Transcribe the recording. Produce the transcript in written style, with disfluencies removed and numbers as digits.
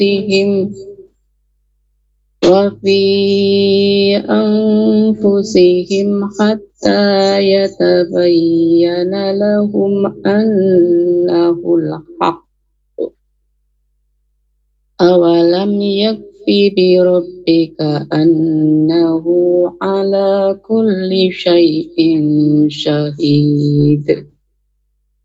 أنفسهم حتى يتبين لهم أنه الحق. أولم يكف بربك أنه على كل شيء شهيد.